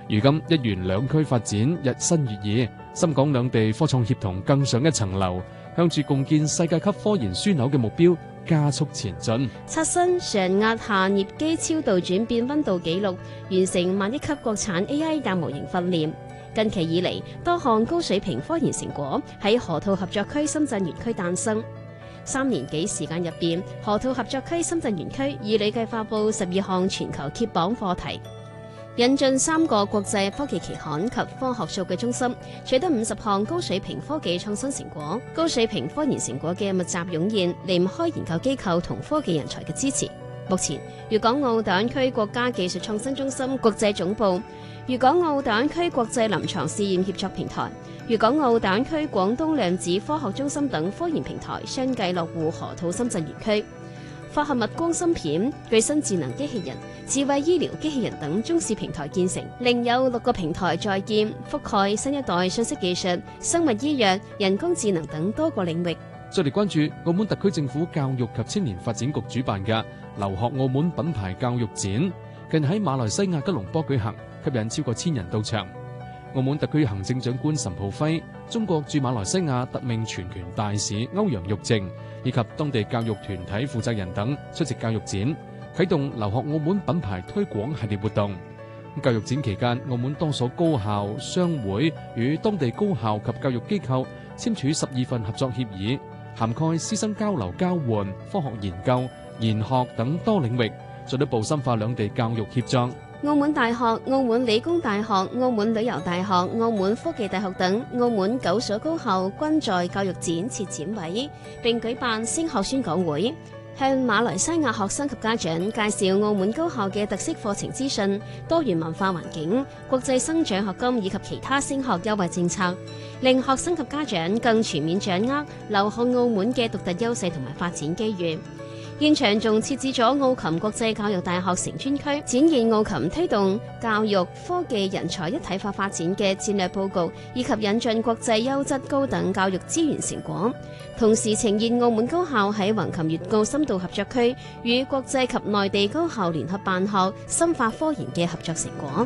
如今一元兩區發展日新月異，深港兩地科創協同更上一層樓，向住共建世界級科研樞紐嘅目標加速前進。 刷新常壓下鎳基超導轉變溫度紀錄，完成萬億級國產 AI 大模型訓練。近期以嚟，多項高水平科研成果喺河套合作區深圳園區誕生。3年幾時間入邊，河套合作區深圳園區已累計發布12項全球揭榜課題，引進3個國際科技期刊及科學數據中心，取得50項高水平科技創新成果。高水平科研成果嘅密集湧現，離唔開研究機構同科技人才嘅支持。目前，粵港澳大灣區國家技術創新中心國際總部、粵港澳大灣區國際臨床試驗協作平台、粵港澳大灣區廣東量子科學中心等科研平台相繼落戶河套深圳園區。化合物光芯片、具身智能機器人、智慧醫療機器人等中試平台建成，另有6個平台在建，覆蓋新一代信息技術、生物醫藥、人工智能等多個領域。 再嚟關注澳門特區政府教育及青年發展局主辦嘅留學澳門品牌教育展，近喺馬來西亞吉隆坡舉行，吸引超過1000人到場。澳門特區行政長官岑浩輝、中國駐馬來西亞特命全權大使歐陽玉靖以及當地教育團體負責人等出席教育展，啟動留學澳門品牌推廣系列活動。教育展期間，澳門多所高校、商會與當地高校及教育機構簽署12份合作協議，涵蓋師生交流交換、科學研究、研學等多領域，進一步深化兩地教育協作。 澳門大學、澳門理工大學、澳門旅遊大學、澳門科技大學等澳門9所高校均在教育展設展位，並舉辦升學宣講會，向馬來西亞學生及家長介紹澳門高校嘅特色課程資訊、多元文化環境、國際生獎學金以及其他升學優惠政策，令學生及家長更全面掌握留學澳門嘅獨特優勢同埋發展機遇。現場仲設置咗澳琴國際教育大學成專區，展現澳琴推動教育科技人才一體化發展嘅戰略報告，以及引進國際優質高等教育資源成果，同時呈現澳門高校喺橫琴粵澳深度合作區與國際及內地高校聯合辦學、深化科研嘅合作成果。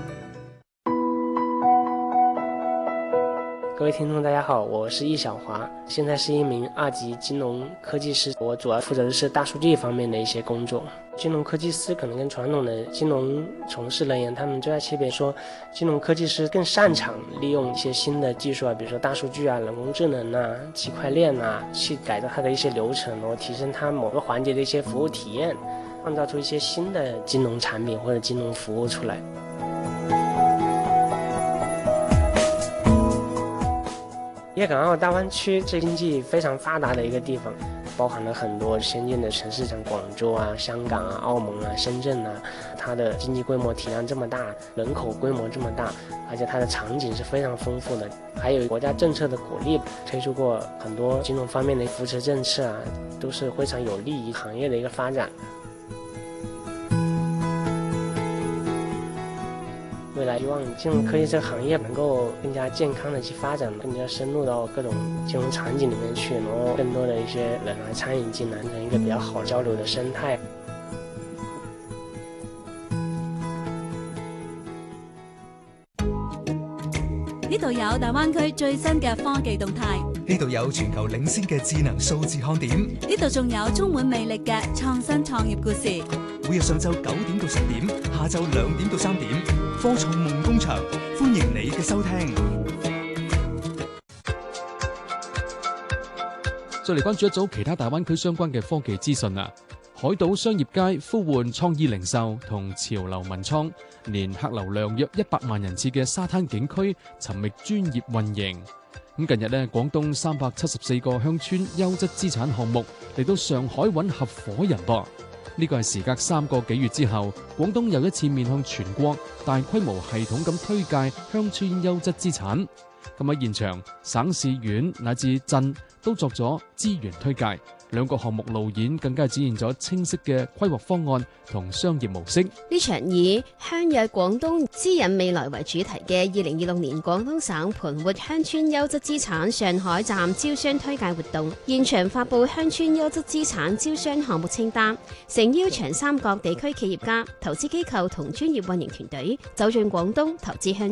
各位聽眾大家好，我是易小華，現在是一名2級金融科技師，我主要負責的是大數據方面的一些工作。金融科技師可能跟傳統的金融從事人員，他們最大區別說，金融科技師更擅長利用一些新的技術啊，比如說大數據啊、人工智能啊、區塊鏈啊，去改造它的一些流程，然後提升它某個環節的一些服務體驗，創造出一些新的金融產品或者金融服務出來。粵港澳大灣區是經濟非常發達的一個地方，包含了很多先進的城市，像廣州啊、香港啊、澳門啊、深圳啊，它的經濟規模體量這麼大，人口規模這麼大，而且它的場景是非常豐富的，還有國家政策的鼓勵，推出過很多金融方面的扶持政策啊，都是非常有利於行業的一個發展。未來希望金融科技這個行業能夠更加健康的去發展，更加深入到各種金融場景裡面去，然後更多的一些人來參與進來，成一個比較好交流的生態。 呢度有大灣區最新嘅科技動態， 呢度有全球領先嘅智能數字看點， 呢度仲有充滿魅力嘅創新創業故事。 每日上晝9點到10點，下晝2點到3點，科創夢工場，歡迎你嘅收聽。 再嚟關注一組其他大灣區相關嘅科技資訊啊！海島商業街呼喚創意零售同潮流文創，年客流量約100萬人次嘅沙灘景區尋覓專業運營。咁近日呢，廣東374個鄉村優質資產項目嚟到上海揾合夥人噃。呢個係時隔3個幾月之後，廣東又一次面向全國大規模系統咁推介鄉村優質資產。咁喺現場，省市縣乃至鎮都作咗資源推介，2個項目路演更加展現咗清晰嘅規劃方案同商業模式。 呢場以鄉約廣東、滋引未來為主題嘅2026年廣東省盤活鄉村優質資產上海站招商推介活動，現場發布鄉村優質資產招商項目清單，誠邀長三角地區企業家、投資機構同專業運營團隊走進廣東投資鄉。